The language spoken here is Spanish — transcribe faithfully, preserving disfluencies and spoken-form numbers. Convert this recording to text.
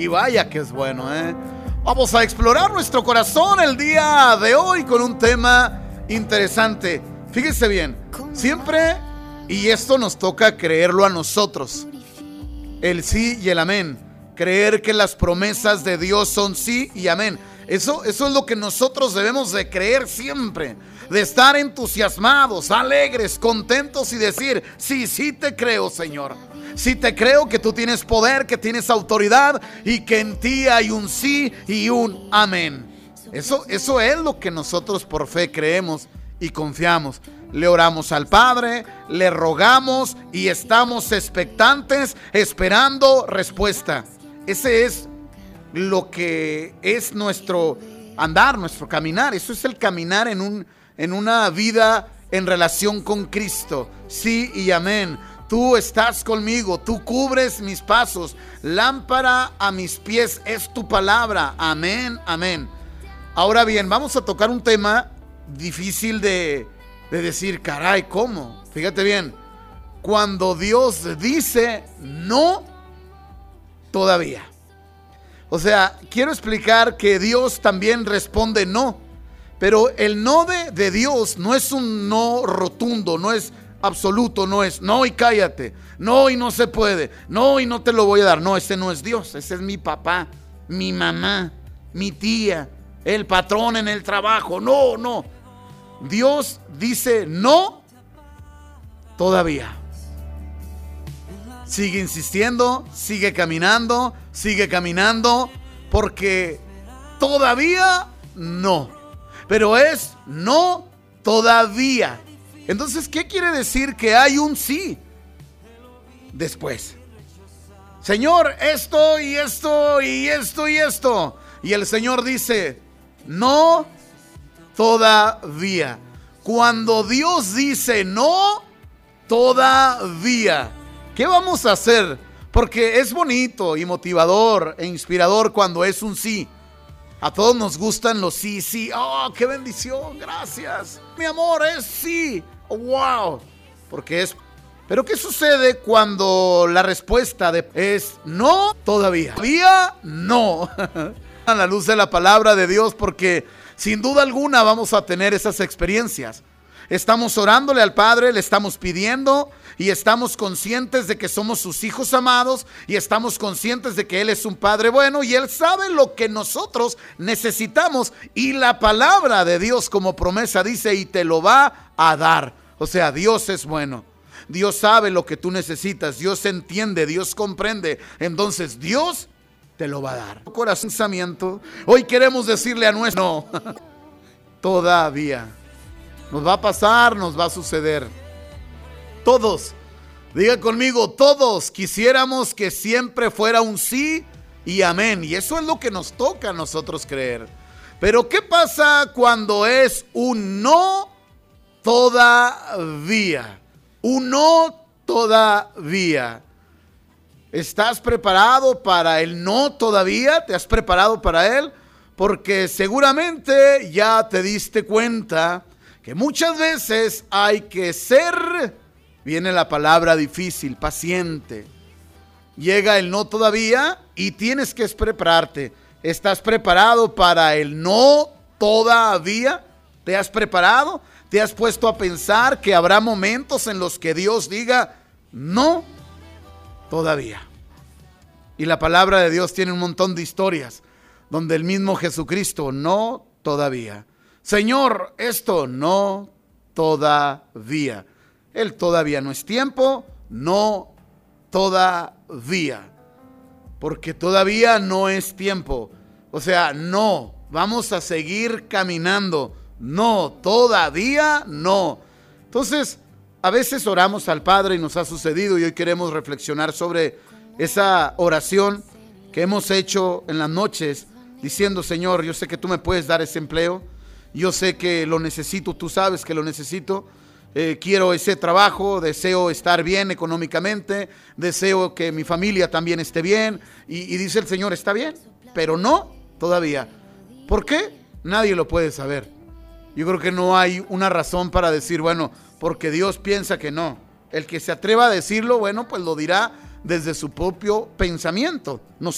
Y vaya que es bueno, ¿eh? Vamos a explorar nuestro corazón el día de hoy con un tema interesante. Fíjese bien, siempre, y esto nos toca creerlo a nosotros, el sí y el amén. Creer que las promesas de Dios son sí y amén. Eso, eso es lo que nosotros debemos de creer siempre. De estar entusiasmados, alegres, contentos y decir, sí, sí te creo, Señor. Sí te creo que tú tienes poder, que tienes autoridad y que en ti hay un sí y un amén. Eso, eso es lo que nosotros por fe creemos y confiamos. Le oramos al Padre, le rogamos y estamos expectantes, esperando respuesta. Ese es lo que es nuestro andar, nuestro caminar. Eso es el caminar en, un, en una vida en relación con Cristo. Sí y amén. Tú estás conmigo, tú cubres mis pasos. Lámpara a mis pies es tu palabra. Amén, amén. Ahora bien, vamos a tocar un tema difícil de, de decir, caray, ¿cómo? Fíjate bien, cuando Dios dice no, todavía. O sea, quiero explicar que Dios también responde no, pero el no de, de Dios no es un no rotundo, no es absoluto, no es no y cállate, no y no se puede, no y no te lo voy a dar. No, ese no es Dios, ese es mi papá, mi mamá, mi tía, el patrón en el trabajo. No, no. Dios dice no todavía. Sigue insistiendo, sigue caminando, sigue caminando, porque todavía no. Pero es no todavía. Entonces, ¿qué quiere decir que hay un sí después? Señor, esto y esto y esto y esto. Y el Señor dice, no todavía. Cuando Dios dice no todavía, ¿qué vamos a hacer? Porque es bonito y motivador e inspirador cuando es un sí. A todos nos gustan los sí, sí. Oh, qué bendición, gracias. Mi amor, es sí. Oh, wow. Porque es... Pero ¿qué sucede cuando la respuesta de es no todavía? Todavía no. A la luz de la palabra de Dios, porque sin duda alguna vamos a tener esas experiencias. Estamos orándole al Padre, le estamos pidiendo y estamos conscientes de que somos sus hijos amados y estamos conscientes de que Él es un Padre bueno y Él sabe lo que nosotros necesitamos, y la palabra de Dios como promesa dice, y te lo va a dar. O sea, Dios es bueno. Dios sabe lo que tú necesitas, Dios entiende, Dios comprende. Entonces Dios te lo va a dar. Corazonamiento. Hoy queremos decirle a nuestro no, todavía. Nos va a pasar, nos va a suceder. Todos, diga conmigo, todos quisiéramos que siempre fuera un sí y amén. Y eso es lo que nos toca a nosotros creer. Pero ¿qué pasa cuando es un no todavía? Un no todavía. ¿Estás preparado para el no todavía? ¿Te has preparado para él? Porque seguramente ya te diste cuenta que muchas veces hay que ser, viene la palabra difícil, paciente. Llega el no todavía y tienes que prepararte. ¿Estás preparado para el no todavía? ¿Te has preparado? ¿Te has puesto a pensar que habrá momentos en los que Dios diga no todavía? Y la palabra de Dios tiene un montón de historias donde el mismo Jesucristo no todavía. Señor, esto no todavía. El todavía no es tiempo, no todavía. Porque todavía no es tiempo. O sea, no, vamos a seguir caminando. No, todavía no. Entonces, a veces oramos al Padre y nos ha sucedido, y hoy queremos reflexionar sobre esa oración que hemos hecho en las noches, diciendo, Señor, yo sé que tú me puedes dar ese empleo. Yo sé que lo necesito, tú sabes que lo necesito. Eh, quiero ese trabajo, deseo estar bien económicamente, deseo que mi familia también esté bien. Y, y dice el Señor, está bien, pero no todavía. ¿Por qué? Nadie lo puede saber. Yo creo que no hay una razón para decir, bueno, porque Dios piensa que no. El que se atreva a decirlo, bueno, pues lo dirá desde su propio pensamiento. Nosotros